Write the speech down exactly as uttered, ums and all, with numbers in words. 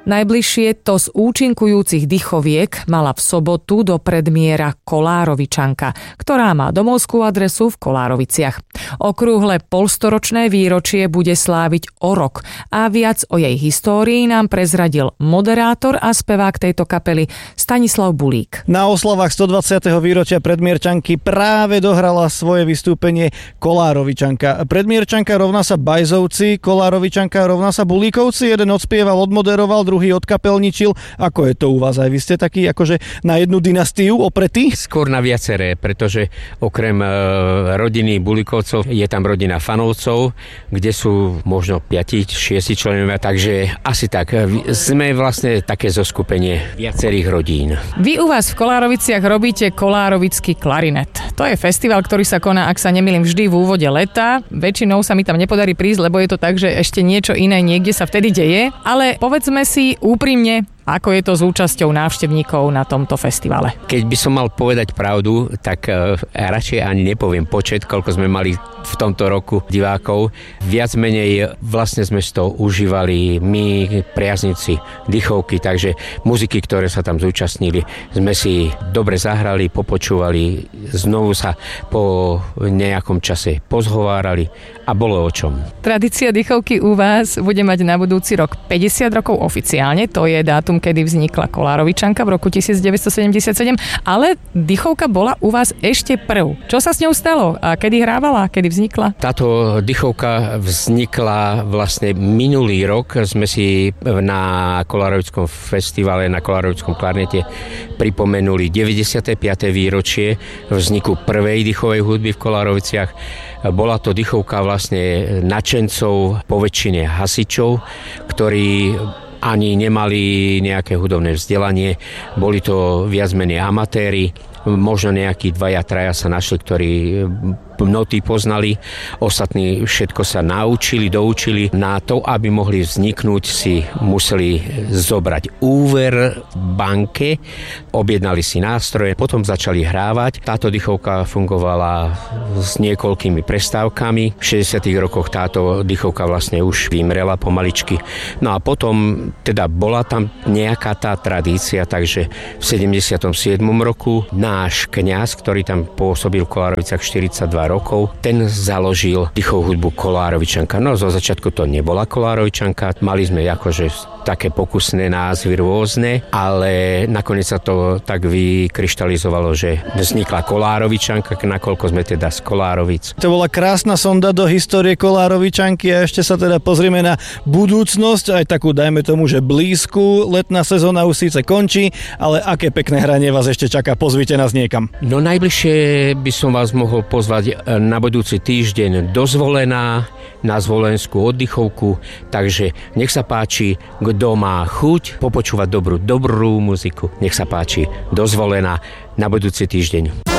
Najbližšie to z účinkujúcich dychoviek mala v sobotu do predmiera Kolárovičanka, ktorá má domovskú adresu v Kolároviciach. Okrúhle polstoročné výročie bude sláviť o rok a viac o jej histórii nám prezradil moderátor a spevák tejto kapely Stanislav Bulík. Na oslavách stodvadsiateho výročia predmierčanky práve dohrala svoje vystúpenie Kolárovičanka. Predmierčanka rovná sa Bajzovci, Kolárovičanka rovná sa Bulíkovci. Jeden odspieval, odmoderoval, druhý odkapelničil. Ako je to u vás? Aj vy ste taký akože na jednu dynastiu opretý? Skôr na viaceré, pretože okrem e, rodiny Bulíkovcov je tam rodina Fanovcov, kde sú možno päť šesť členovia, takže asi tak. Sme vlastne také zoskupenie viacerých rodín. Vy u vás v Kolároviciach robíte Kolárovický klarinet. To je festival, ktorý sa koná, ak sa nemýlim, vždy v úvode leta. Väčšinou sa mi tam nepodarí prísť, lebo je to tak, že ešte niečo iné niekde sa vtedy deje. Ale povedzme si úprimne, ako je to s účasťou návštevníkov na tomto festivale. Keď by som mal povedať pravdu, tak uh, radšej ani nepoviem počet, koľko sme mali v tomto roku divákov. Viac menej vlastne sme z toho užívali my, priaznici dychovky, takže muziky, ktoré sa tam zúčastnili, sme si dobre zahrali, popočúvali, znovu sa po nejakom čase pozhovárali a bolo o čom. Tradícia dychovky u vás bude mať na budúci rok päťdesiat rokov oficiálne, to je dátum, kedy vznikla Kolárovičanka v roku devätnásťsedemdesiatsedem, ale dychovka bola u vás ešte prv. Čo sa s ňou stalo a kedy hrávala, kedy vznikla? Táto dychovka vznikla vlastne minulý rok. Sme si na Kolárovickom festivale, na Kolárovickom klarnete pripomenuli deväťdesiate piate výročie vzniku prvej dychovej hudby v Kolároviciach. Bola to dychovka vlastne nadšencov, poväčšine hasičov, ktorí ani nemali nejaké hudobné vzdelanie. Boli to viac menej amatéri, možno nejakí dvaja, traja sa našli, ktorí noty poznali, ostatní všetko sa naučili, doučili. Na to, aby mohli vzniknúť, si museli zobrať úver v banke, objednali si nástroje, potom začali hrávať. Táto dychovka fungovala s niekoľkými prestávkami. V šesťdesiatych rokoch táto dychovka vlastne už vymrela pomaličky. No a potom teda bola tam nejaká tá tradícia, takže v sedemdesiatom siedmom roku náš kňaz, ktorý tam pôsobil v Kolároviciach štyridsaťdva rokov, ten založil dychovú hudbu Kolárovičanka. No zo začiatku to nebola Kolárovičanka, mali sme akože také pokusné názvy rôzne, ale nakoniec sa to tak vykryštalizovalo, že vznikla Kolárovičanka, nakoľko sme teda z Kolárovic. To bola krásna sonda do histórie Kolárovičanky a ešte sa teda pozrieme na budúcnosť, aj takú dajme tomu, že blízku. Letná sezóna už síce končí, ale aké pekné hranie vás ešte čaká, pozvite nás niekam. No najbližšie by som vás mohol pozvať na budúci týždeň do Zvolená, na Zvolenskú oddychovku, takže nech sa páči, kto má chuť popočúvať dobrú, dobrú muziku, nech sa páči, do Zvolená na budúci týždeň.